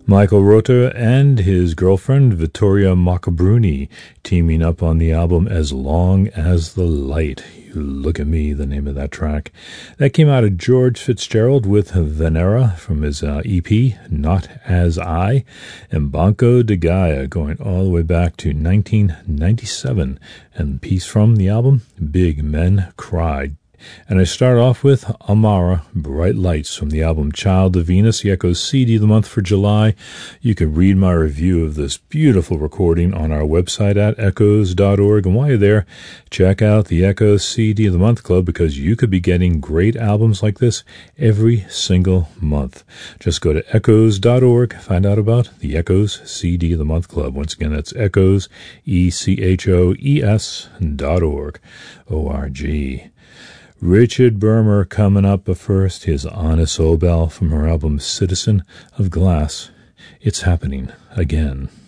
Michael Rota and his girlfriend Vittoria Maccabruni teaming up on the album As Long as the Light. You Look at Me, the name of that track. That came out of George Fitzgerald with Venera from his EP, Not As I, and Banco de Gaia going all the way back to 1997. And piece from the album, Big Men Cry. And I start off with Amara, Bright Lights, from the album Child of Venus, the Echoes CD of the month for July. You can read my review of this beautiful recording on our website at echoes.org. And while you're there, check out the Echoes CD of the Month Club, because you could be getting great albums like this every single month. Just go to echoes.org, find out about the Echoes CD of the Month Club. Once again, that's echoes, echoes.org. O-R-G. Richard Bermer coming up, but first, his Anna Sobel from her album Citizen of Glass. It's happening again.